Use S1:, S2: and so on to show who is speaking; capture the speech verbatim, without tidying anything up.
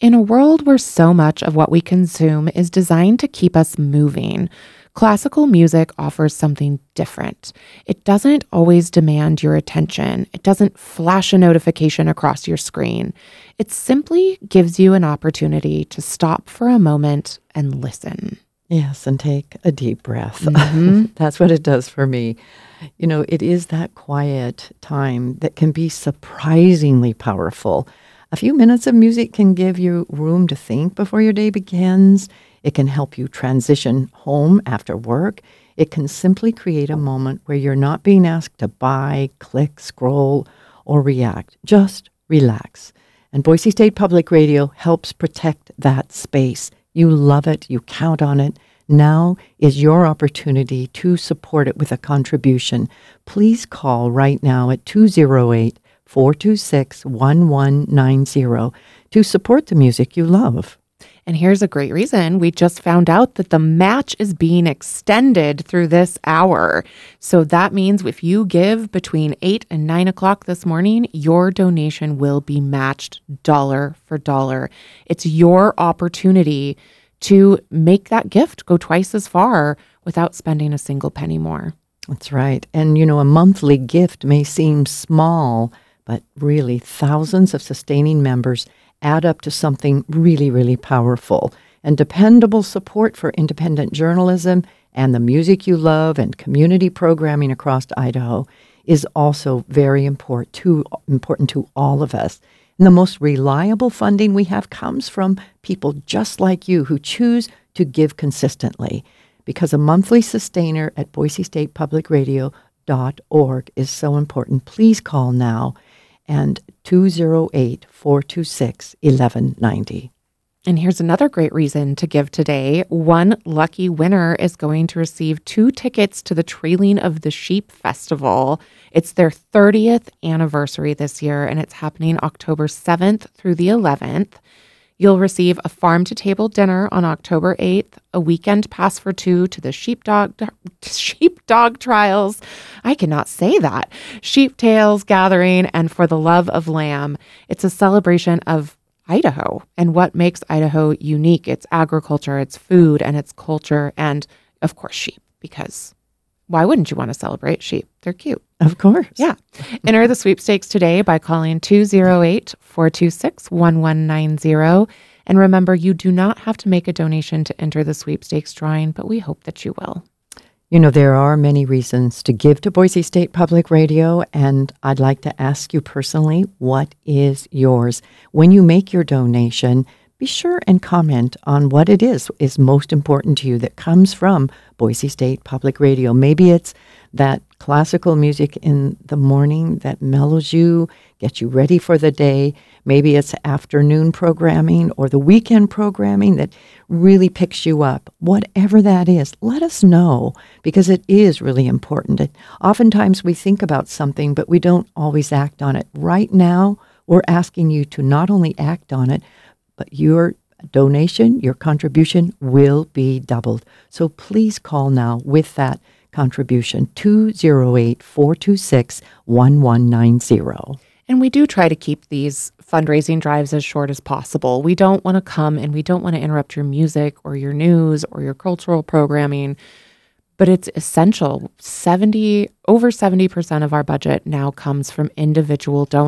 S1: In a world where so much of what we consume is designed to keep us moving, classical music offers something different. It doesn't always demand your attention. It doesn't flash a notification across your screen. It simply gives you an opportunity to stop for a moment and listen.
S2: Yes, and take a deep breath.
S1: Mm-hmm.
S2: That's what it does for me. You know, it is that quiet time that can be surprisingly powerful. A few minutes of music can give you room to think before your day begins. It can help you transition home after work. It can simply create a moment where you're not being asked to buy, click, scroll, or react. Just relax. And Boise State Public Radio helps protect that space. You love it. You count on it. Now is your opportunity to support it with a contribution. Please call right now at two oh eight, four two six, one one nine zero to support the music you love.
S1: And here's a great reason. We just found out that the match is being extended through this hour. So that means if you give between eight and nine o'clock this morning, your donation will be matched dollar for dollar. It's your opportunity to make that gift go twice as far without spending a single penny more.
S2: That's right. And, you know, a monthly gift may seem small, but really thousands of sustaining members add up to something really, really powerful. And dependable support for independent journalism and the music you love and community programming across Idaho is also very important to, important to all of us. And the most reliable funding we have comes from people just like you who choose to give consistently. Because a monthly sustainer at Boise State Public Radio dot org is so important. Please call now and two oh eight, four two six, one one nine zero.
S1: And here's another great reason to give today. One lucky winner is going to receive two tickets to the Trailing of the Sheep Festival. It's their thirtieth anniversary this year, and it's happening October seventh through the eleventh. You'll receive a farm-to-table dinner on October eighth, a weekend pass for two to the sheepdog sheepdog trials. I cannot say that. Sheep Tales Gathering and For the Love of Lamb. It's a celebration of Idaho and what makes Idaho unique. It's agriculture, it's food, and it's culture, and of course sheep, because why wouldn't you want to celebrate sheep? They're cute.
S2: Of course.
S1: Yeah. Enter the sweepstakes today by calling two oh eight, four two six, one one nine zero. And remember, you do not have to make a donation to enter the sweepstakes drawing, but we hope that you will.
S2: You know, there are many reasons to give to Boise State Public Radio, and I'd like to ask you personally, what is yours? When you make your donation, be sure and comment on what it is is most important to you that comes from Boise State Public Radio. Maybe it's that classical music in the morning that mellows you, gets you ready for the day. Maybe it's afternoon programming or the weekend programming that really picks you up. Whatever that is, let us know, because it is really important. And oftentimes we think about something, but we don't always act on it. Right now, we're asking you to not only act on it, but your donation, your contribution will be doubled. So please call now with that contribution, two oh eight, four two six, one one nine zero.
S1: And we do try to keep these fundraising drives as short as possible. We don't want to come and we don't want to interrupt your music or your news or your cultural programming, but it's essential. seventy over seventy percent of our budget now comes from individual donors.